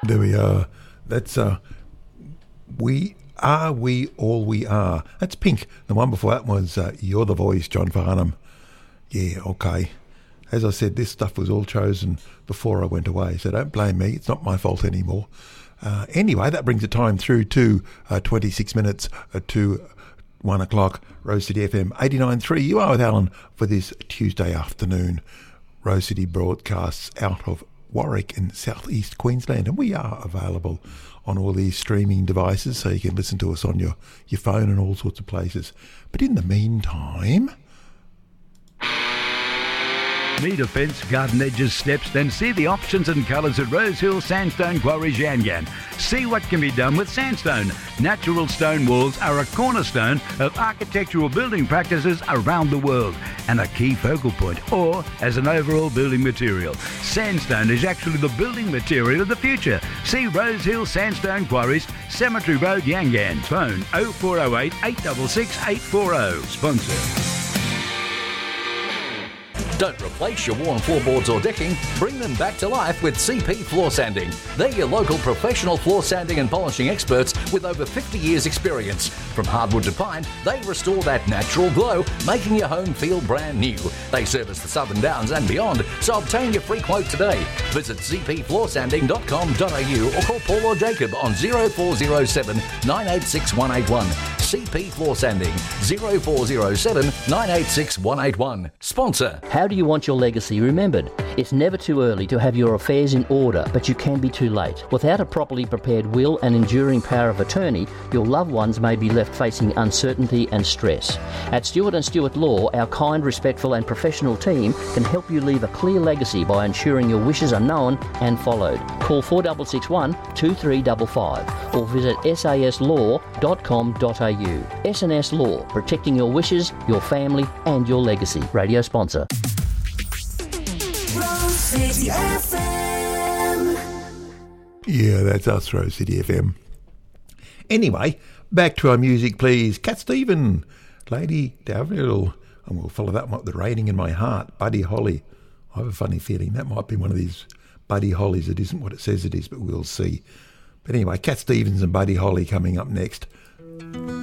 There we are. That's We Are We All We Are. That's Pink. The one before that was You're the Voice, John Farnham. Yeah, okay. As I said, this stuff was all chosen before I went away, so don't blame me. It's not my fault anymore. Anyway, that brings the time through to 26 minutes to 1 o'clock. Rose City FM 89.3. You are with Alan for this Tuesday afternoon. Rose City broadcasts out of Warwick in southeast Queensland, and we are available on all these streaming devices, so you can listen to us on your phone and all sorts of places. But in the meantime... Need a fence, garden edges, steps? Then see the options and colours at Rosehill Sandstone Quarries Yangan. See what can be done with sandstone. Natural stone walls are a cornerstone of architectural building practices around the world and a key focal point, or as an overall building material. Sandstone is actually the building material of the future. See Rosehill Sandstone Quarries, Cemetery Road, Yangan. Phone 0408 866 840. Sponsor. Don't replace your worn floorboards or decking. Bring them back to life with CP Floor Sanding. They're your local professional floor sanding and polishing experts with over 50 years experience. From hardwood to pine, they restore that natural glow, making your home feel brand new. They service the Southern Downs and beyond, so obtain your free quote today. Visit cpfloorsanding.com.au or call Paul or Jacob on 0407 986 181. CP Floor Sanding 0407 986 181. Sponsor. How do you want your legacy remembered? It's never too early to have your affairs in order, but you can be too late. Without a properly prepared will and enduring power of attorney, your loved ones may be left facing uncertainty and stress. At Stewart & Stewart Law, our kind, respectful and professional team can help you leave a clear legacy by ensuring your wishes are known and followed. Call 4661 2355 or visit saslaw.com.au. S&S Law, protecting your wishes, your family and your legacy. Radio sponsor. Rose City FM. Yeah, that's us, Rose City FM. Anyway, back to our music, please. Cat Stevens, Lady Davril, and we'll follow that one up with Raining in My Heart, Buddy Holly. I have a funny feeling that might be one of these Buddy Hollies. It isn't what it says it is, but we'll see. But anyway, Cat Stevens and Buddy Holly coming up next.